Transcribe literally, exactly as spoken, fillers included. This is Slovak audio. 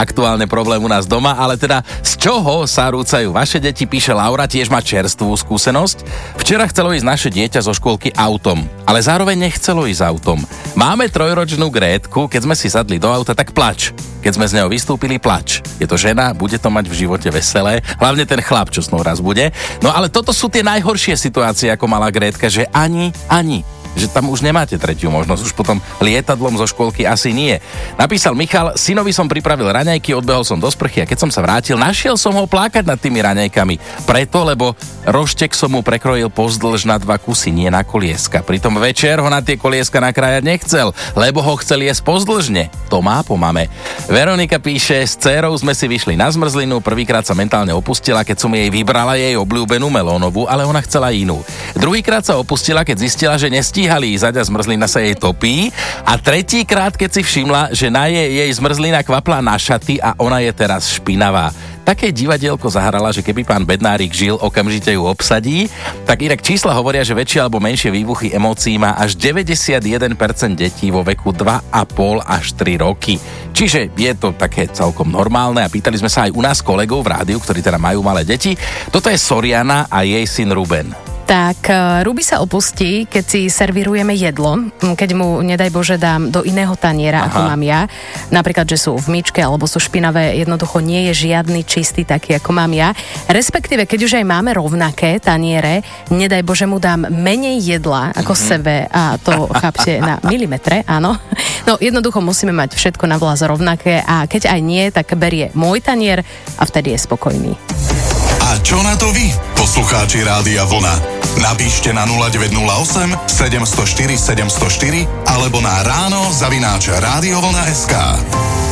aktuálne problém u nás doma, ale teda z čoho sa rúcajú vaše deti, píše Laura, tiež má čerstvú skúsenosť. Včera chcelo ísť naše dieťa zo škôlky autom, ale zároveň nechcelo ísť autom. Máme trojročnú Grétku, keď sme si sadli do auta, tak plač. Keď sme z neho vystúpili, plač. Je to žena, bude to mať v živote veselé, hlavne ten chlap, čo s nou raz bude. No ale toto sú tie najhoršie situácie, ako mala Grétka, že ani, ani. Že tam už nemáte tretiu možnosť, už potom lietadlom zo škôlky asi nie. Napísal Michal, synovi som pripravil raňajky, odbehol som do sprchy a keď som sa vrátil, našiel som ho plakať nad tými raňajkami. Preto, lebo roštek som mu prekrojil pozdĺž na dva kusy, nie na kolieska. Pritom večer ho na tie kolieska nakrájať nechcel, lebo ho chcel jesť pozdĺžne. To má po mame. Veronika píše, s dcérou sme si vyšli na zmrzlinu, prvýkrát sa mentálne opustila, keď som jej vybrala jej obľúbenú melónovú, ale ona chcela inú. Druhýkrát sa opustila, keď zistila, že nestí Stíhali ísť a zmrzlina sa jej topí a tretíkrát, keď si všimla, že na jej, jej zmrzlina kvapla na šaty a ona je teraz špinavá. Také divadielko zahrala, že keby pán Bednárik žil, okamžite ju obsadí. Tak inak čísla hovoria, že väčšie alebo menšie výbuchy emócií má až deväťdesiatjeden percent detí vo veku dva a pol až tri roky. Čiže je to také celkom normálne a pýtali sme sa aj u nás kolegov v rádiu, ktorí teda majú malé deti. Toto je Soriana a jej syn Ruben. Tak Ruby sa opustí, keď si servírujeme jedlo, keď mu, nedaj Bože, dám do iného taniera, Aha. ako mám ja. Napríklad, že sú v myčke alebo sú špinavé, jednoducho nie je žiadny čistý taký, ako mám ja. Respektíve, keď už aj máme rovnaké taniere, nedaj Bože, mu dám menej jedla ako mm-hmm. sebe a to chápte na milimetre, áno. No jednoducho musíme mať všetko na vlas rovnaké a keď aj nie, tak berie môj tanier a vtedy je spokojný. A čo na to vy, poslucháči Rádia Vlna? Napíšte na nula deväť nula osem sedem nula štyri sedem nula štyri alebo na ráno zavináč rádiovlna bodka es ká.